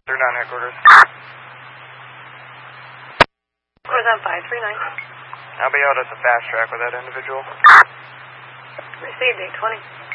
They're down headquarters. Where's on 539? I'll be out at the fast track with that individual. Received 820.